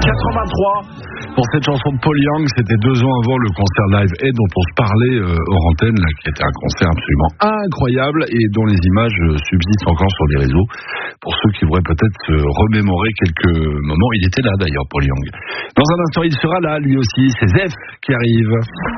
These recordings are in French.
83 pour cette chanson de Paul Young. C'était 2 ans avant le concert Live Aid dont on se parlait hors antenne, là, qui était un concert absolument incroyable et dont les images subsistent encore sur les réseaux. Pour ceux qui voudraient peut-être se remémorer quelques moments, il était là d'ailleurs, Paul Young. Dans un instant, il sera là, lui aussi. C'est Zef qui arrive.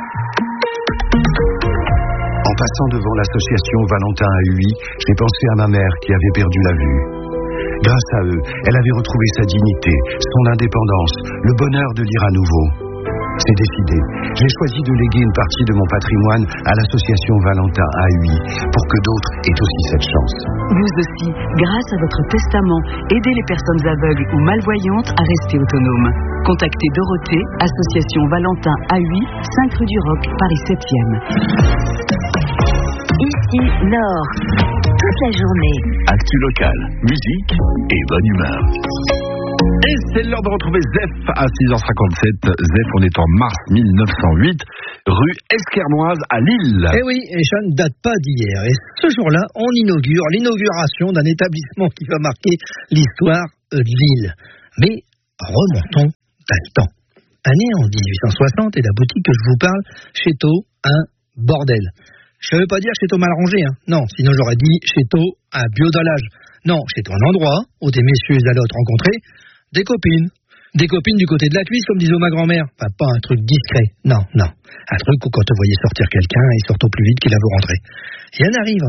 En passant devant l'association Valentin à Huy, j'ai pensé à ma mère qui avait perdu la vue. Grâce à eux, elle avait retrouvé sa dignité, son indépendance, le bonheur de lire à nouveau. C'est décidé. J'ai choisi de léguer une partie de mon patrimoine à l'association Valentin à Huy pour que d'autres aient aussi cette chance. Vous aussi, grâce à votre testament, aidez les personnes aveugles ou malvoyantes à rester autonomes. Contactez Dorothée, association Valentin à Huy, 5 rue du Roc, Paris 7e. Ici, Nord. Toute la journée. Actu locale, musique et bonne humeur. Et c'est l'heure de retrouver Zef à 6h57. Zef, on est en mars 1908, rue Esquermoise à Lille. Eh oui, et ça ne date pas d'hier. Et ce jour-là, on inaugure l'inauguration d'un établissement qui va marquer l'histoire de Lille. Mais remontons d'un temps. Année en 1860, et la boutique que je vous parle, Chéteau, un bordel. Je ne veux pas dire Chéteau mal rangé, hein. Non, sinon j'aurais dit Chéteau, un biodolage. Non, Chéteau, un endroit où des messieurs allaient te rencontrer des copines. Des copines du côté de la cuisse, comme disait ma grand-mère. Enfin, pas un truc discret. Non, non. Un truc où quand on voyait sortir quelqu'un, il sortait au plus vite qu'il avait rentré. Et on arrive en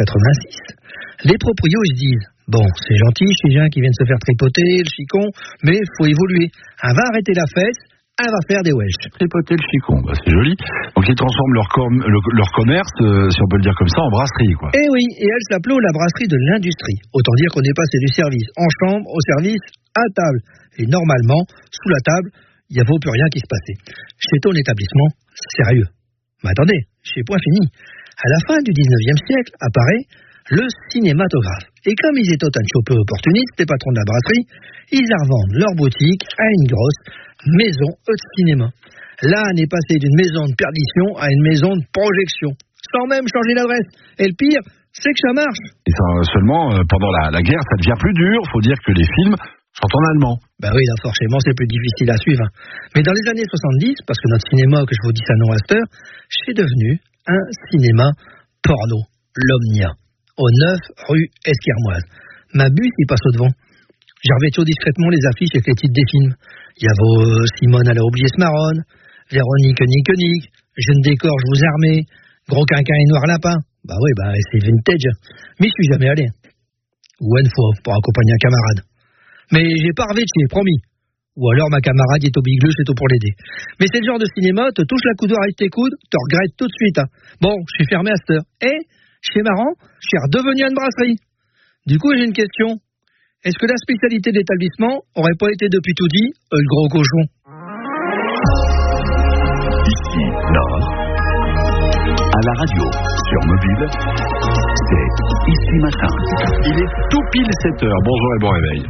1886. Les proprios, ils se disent, bon, c'est gentil, ces gens qui viennent se faire tripoter, le chicon, mais faut évoluer. On va arrêter la fesse. Elle va faire des wesh. Tripoter le chicon, bah c'est joli. Donc ils transforment leur commerce, si on peut le dire comme ça, en brasserie, quoi. Eh oui, et elle s'appelait la brasserie de l'industrie. Autant dire qu'on est passé du service en chambre au service à table. Et normalement, sous la table, il n'y avait plus rien qui se passait. Chez ton établissement, sérieux. Mais attendez, c'est point fini. À la fin du 19e siècle apparaît le cinématographe. Et comme ils étaient un peu opportunistes, les patrons de la brasserie, ils revendent leur boutique à une grosse maison de cinéma. Là, on est passé d'une maison de perdition à une maison de projection, sans même changer l'adresse. Et le pire, c'est que ça marche. Et ça, seulement, pendant la guerre, ça devient plus dur. Faut dire que les films sont en allemand. Ben oui, là, forcément, c'est plus difficile à suivre. Mais dans les années 70, parce que notre cinéma, que je vous dis ça non à cette heure, c'est devenu un cinéma porno, l'Omnia, au 9 rue Esquermoise. Ma bus, il passe au devant. J'ai revêtu discrètement les affiches avec les titres des films. Il y avait Simone, elle a oublié ce marronne, Véronique, Nick, Jeune décorge, vous armez, Gros quinquin et noir lapin. Bah oui, bah c'est vintage. Mais je suis jamais allé. Ou une fois, pour accompagner un camarade. Mais j'ai pas revêtu, promis. Ou alors ma camarade est au bigleux, c'est tout pour l'aider. Mais c'est le genre de cinéma, te touche la coudoir avec tes coudes, te regrettes tout de suite. Hein. Bon, je suis fermé à cette heure. Et, c'est marrant, je suis redevenu une brasserie. Du coup, j'ai une question. Est-ce que la spécialité de l'établissement aurait pas été depuis tout dit le gros cochon? Ici, Nord, à la radio, sur mobile, c'est Ici Matin. Il est tout pile 7h. Bonjour et bon réveil.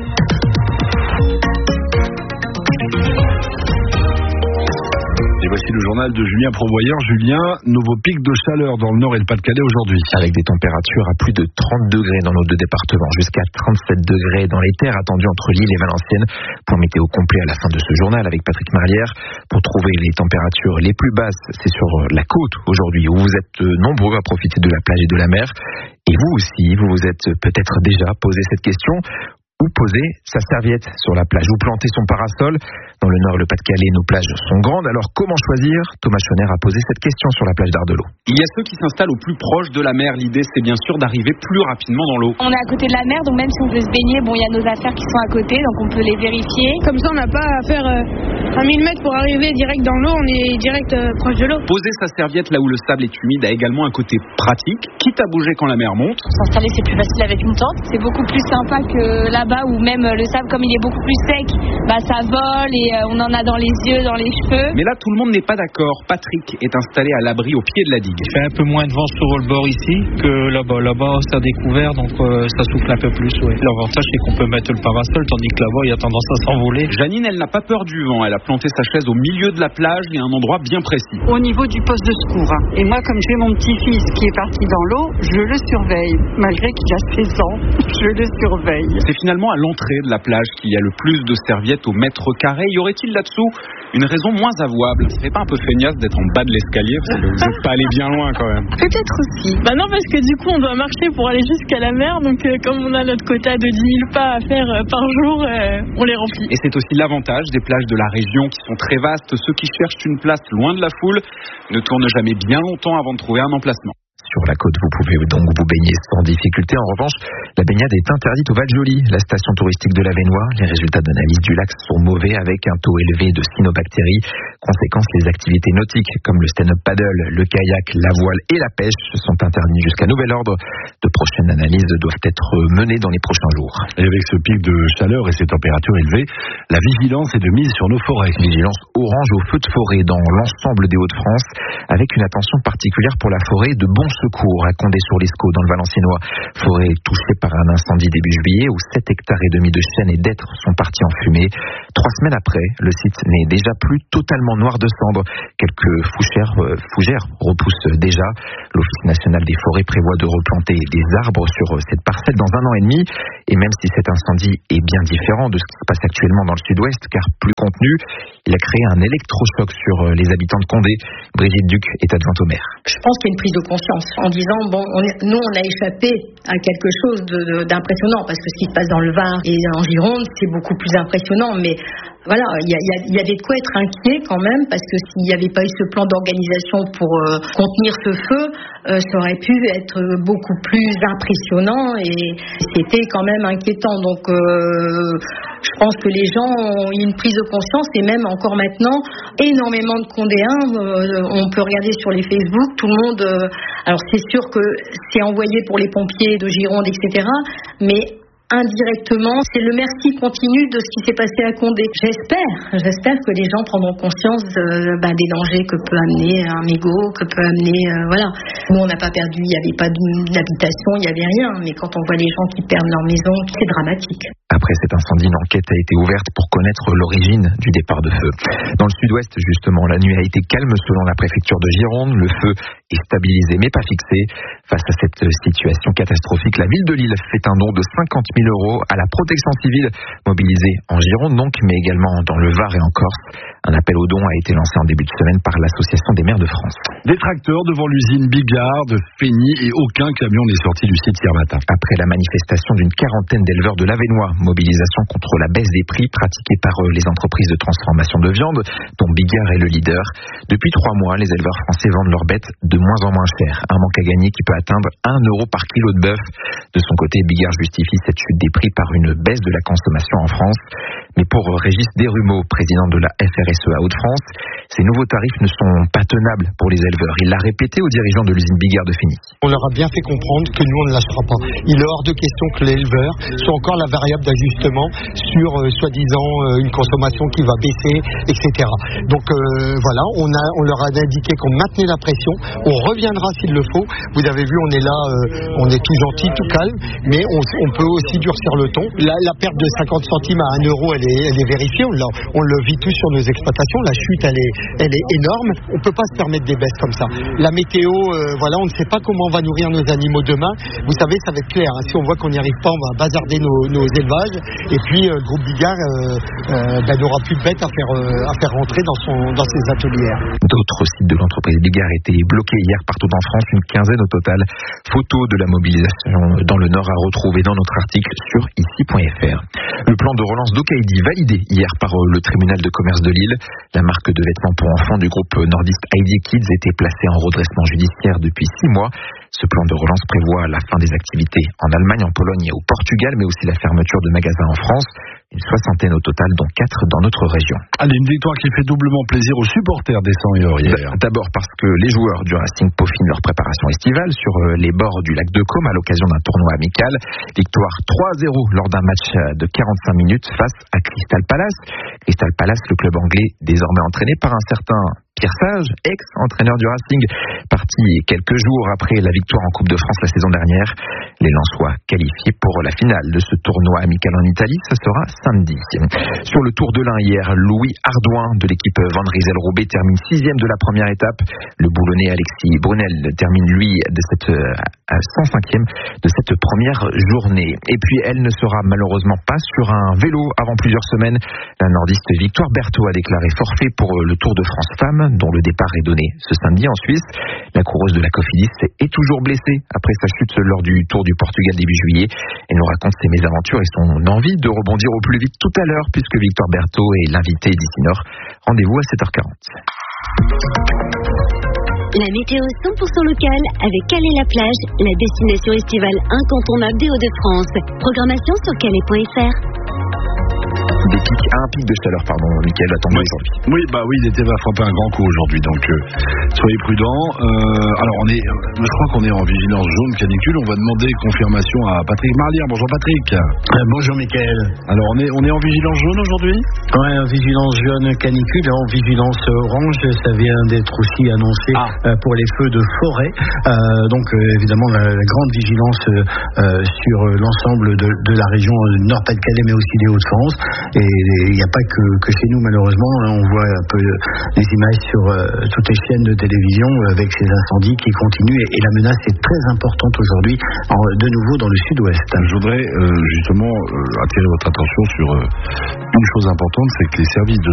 Et voici le journal de Julien Provoyeur. Julien, nouveau pic de chaleur dans le Nord et le Pas-de-Calais aujourd'hui. Avec des températures à plus de 30 degrés dans nos deux départements, jusqu'à 37 degrés dans les terres attendues entre Lille et Valenciennes. Point météo complet à la fin de ce journal avec Patrick Marlière. Pour trouver les températures les plus basses, c'est sur la côte aujourd'hui où vous êtes nombreux à profiter de la plage et de la mer. Et vous aussi, vous vous êtes peut-être déjà posé cette question. Où poser sa serviette sur la plage, où planter son parasol. Dans le Nord et le Pas-de-Calais, nos plages sont grandes, alors comment choisir? Thomas Schoner a posé cette question sur la plage d'Ardelot. Il y a ceux qui s'installent au plus proche de la mer. L'idée, c'est bien sûr d'arriver plus rapidement dans l'eau. On est à côté de la mer, donc même si on veut se baigner, bon, il y a nos affaires qui sont à côté, donc on peut les vérifier. Comme ça, on n'a pas à faire 1000 mètres pour arriver direct dans l'eau, on est direct proche de l'eau. Poser sa serviette là où le sable est humide a également un côté pratique, quitte à bouger quand la mer monte. S'installer, c'est plus facile avec une tente. C'est beaucoup plus sympa que là-bas où même le sable, comme il est beaucoup plus sec, bah ça vole et on en a dans les yeux, dans les cheveux. Mais là, tout le monde n'est pas d'accord. Patrick est installé à l'abri au pied de la digue. Il fait un peu moins de vent sur le bord ici que là-bas. Là-bas, c'est à découvert, donc ça souffle un peu plus. Ouais. L'avantage, c'est qu'on peut mettre le parasol, tandis que là-bas, il y a tendance à s'envoler. Janine, elle n'a pas peur du vent. Elle a a planté sa chaise au milieu de la plage et à un endroit bien précis. Au niveau du poste de secours. Et moi, comme j'ai mon petit-fils qui est parti dans l'eau, je le surveille. Malgré qu'il a 16 ans, je le surveille. C'est finalement à l'entrée de la plage qu'il y a le plus de serviettes au mètre carré. Y aurait-il là-dessous une raison moins avouable? Ça fait pas un peu feignasse d'être en bas de l'escalier? Vous n'êtes pas allé bien loin quand même. Peut-être aussi. Bah non, parce que du coup, on doit marcher pour aller jusqu'à la mer. Donc, comme on a notre quota de 10 000 pas à faire par jour, on les remplit. Et c'est aussi l'avantage des plages de la région qui sont très vastes. Ceux qui cherchent une place loin de la foule ne tournent jamais bien longtemps avant de trouver un emplacement. Sur la côte, vous pouvez donc vous baigner sans difficulté. En revanche, la baignade est interdite au Val-Joli, la station touristique de l'Avesnois. Les résultats d'analyse du lac sont mauvais avec un taux élevé de cyanobactéries. Conséquence, les activités nautiques comme le stand-up paddle, le kayak, la voile et la pêche sont interdites jusqu'à nouvel ordre. De prochaines analyses doivent être menées dans les prochains jours. Et avec ce pic de chaleur et ces températures élevées, la vigilance est de mise sur nos forêts. Vigilance orange aux feux de forêt dans l'ensemble des Hauts-de-France, avec une attention particulière pour la forêt de Bon Secours à Condé-sur-Lescaut dans le Valenciennois. Forêt touchée par un incendie début juillet où 7,5 hectares de chênes et d'hêtres sont partis en fumée. 3 semaines après, le site n'est déjà plus totalement noir de cendres. Quelques fougères repoussent déjà. L'Office national des forêts prévoit de replanter des arbres sur cette parcelle dans 1 an et demi. Et même si cet incendie est bien différent de ce qui se passe actuellement dans le sud-ouest, car plus contenu, il a créé un électrochoc sur les habitants de Condé. Brigitte Duc est adjointe au maire. Je pense qu'il y a une prise de conscience en disant, nous on a échappé à quelque chose d'impressionnant, parce que ce qui se passe dans le Var et en Gironde, c'est beaucoup plus impressionnant, mais voilà, il y a de quoi être inquiet quand même, parce que s'il n'y avait pas eu ce plan d'organisation pour contenir ce feu, ça aurait pu être beaucoup plus impressionnant et c'était quand même inquiétant. Donc je pense que les gens ont eu une prise de conscience, et même encore maintenant, énormément de Condéens, on peut regarder sur les Facebook, tout le monde, alors c'est sûr que c'est envoyé pour les pompiers de Gironde, etc., mais indirectement, c'est le merci continu de ce qui s'est passé à Condé. J'espère que les gens prendront conscience des dangers que peut amener un mégot, que peut amener, voilà. Nous, on n'a pas perdu, il n'y avait pas d'habitation, il n'y avait rien, mais quand on voit les gens qui perdent leur maison, c'est dramatique. Après cet incendie, une enquête a été ouverte pour connaître l'origine du départ de feu. Dans le sud-ouest, justement, la nuit a été calme selon la préfecture de Gironde. Le feu est stabilisé mais pas fixé. Face à cette situation catastrophique, la ville de Lille fait un don de 50 000 € à la protection civile mobilisée en Gironde donc, mais également dans le Var et en Corse. Un appel aux dons a été lancé en début de semaine par l'Association des maires de France. Des tracteurs devant l'usine Bigard de Fény et aucun camion n'est sorti du site hier matin. Après la manifestation d'une quarantaine d'éleveurs de l'Avesnois, mobilisation contre la baisse des prix pratiquée par les entreprises de transformation de viande, dont Bigard est le leader. Depuis 3 mois, les éleveurs français vendent leurs bêtes de moins en moins cher. Un manque à gagner qui peut atteindre 1 € par kilo de bœuf. De son côté, Bigard justifie cette chute des prix par une baisse de la consommation en France. Mais pour Régis Desrumeaux, président de la FRSEA Hauts-de-France, ces nouveaux tarifs ne sont pas tenables pour les éleveurs. Il l'a répété aux dirigeants de l'usine Bigard de Fény. On leur a bien fait comprendre que nous, on ne lâchera pas. Il est hors de question que l'éleveur soit encore la variable d'ajustement sur, soi-disant, une consommation qui va baisser, etc. Donc, voilà, on leur a indiqué qu'on maintenait la pression. On reviendra s'il le faut. Vous avez vu, on est là, on est tout gentil, tout calme, mais on peut aussi durcir le ton. La perte de 50 centimes à 1 €, elle est vérifiée. On le vit tous sur nos exploitations. La chute, elle est énorme. On peut pas se permettre des baisses comme ça. La météo, voilà, on ne sait pas comment on va nourrir nos animaux demain. Vous savez, ça va être clair. Hein. Si on voit qu'on n'y arrive pas, on va bazarder nos élevages. Et puis, le groupe Bigard n'aura plus de bêtes à faire rentrer dans ses ateliers. D'autres sites de l'entreprise Bigard étaient bloqués hier partout en France, une quinzaine au total. Photo de la mobilisation dans le Nord à retrouver dans notre article sur ici.fr. Le plan de relance d'Okaidi validé hier par le tribunal de commerce de Lille. La marque de vêtements pour enfants du groupe nordiste Heidi Kids était placée en redressement judiciaire depuis 6 mois. Ce plan de relance prévoit la fin des activités en Allemagne, en Pologne et au Portugal, mais aussi la fermeture de magasins en France. Une 60aine au total, dont 4 dans notre région. Allez, une victoire qui fait doublement plaisir aux supporters des 100 hier. D'abord parce que les joueurs du Racing peaufinent leur préparation estivale sur les bords du lac de Caume à l'occasion d'un tournoi amical. Victoire 3-0 lors d'un match de 45 minutes face à Crystal Palace. Crystal Palace, le club anglais désormais entraîné par un certain Pierre Sage, ex-entraîneur du Racing, parti quelques jours après la victoire en Coupe de France la saison dernière. Les Lensois qualifiés pour la finale de ce tournoi amical en Italie, ça sera samedi. Sur le Tour de l'Ain hier, Louis Ardouin de l'équipe Van Rysel-Roubaix termine 6e de la première étape. Le Boulonnais Alexis Brunel termine lui de cette 105e de cette première journée. Et puis elle ne sera malheureusement pas sur un vélo avant plusieurs semaines. La nordiste Victoire Berthaud a déclaré forfait pour le Tour de France Femmes, dont le départ est donné ce samedi en Suisse. La coureuse de la Cofidis est toujours blessée après sa chute lors du Tour du Portugal début juillet. Elle nous raconte ses mésaventures et son envie de rebondir au plus vite tout à l'heure, puisque Victoire Berthaud est l'invitée d'ici Nord. Rendez-vous à 7h40. La météo 100% locale avec Calais-la-Plage, la destination estivale incontournable des Hauts-de-France. Programmation sur calais.fr. Un pic de chaleur, Mickaël, attendez aujourd'hui. Oui, l'été va frapper un grand coup aujourd'hui, donc soyez prudents. Alors je crois qu'on est en vigilance jaune canicule. On va demander confirmation à Patrick Marlière. Bonjour Patrick. Bonjour Mickaël. Alors on est en vigilance jaune aujourd'hui ? Ouais, en vigilance jaune canicule, en vigilance orange, ça vient d'être aussi annoncé pour les feux de forêt. Donc évidemment la grande vigilance sur l'ensemble de la région Nord-Pas-de-Calais, mais aussi des Hauts-de-France. Et il n'y a pas que chez nous malheureusement, on voit un peu les images sur toutes les chaînes de télévision avec ces incendies qui continuent et la menace est très importante aujourd'hui de nouveau dans le sud-ouest. Je voudrais justement attirer votre attention sur une chose importante, c'est que les services de